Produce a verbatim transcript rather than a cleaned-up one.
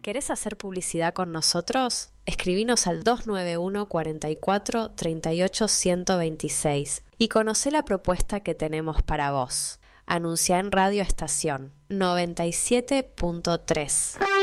¿Querés hacer publicidad con nosotros? Escribinos al dos nueve uno, cuarenta y cuatro, treinta y ocho, ciento veintiséis y conocé la propuesta que tenemos para vos. Anuncia en Radio Estación noventa y siete punto tres.